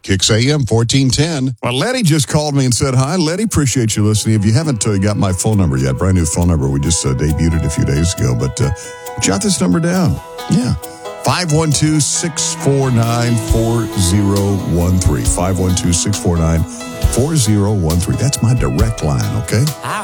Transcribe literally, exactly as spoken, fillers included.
Kicks A M, fourteen ten. Well, Letty just called me and said, hi, Letty, appreciate you listening. If you haven't uh, got my phone number yet, brand new phone number, we just uh, debuted it a few days ago, but uh, jot this number down. Yeah. five one two, six four nine, four zero one three. five one two, six four nine, four zero one three. That's my direct line, okay?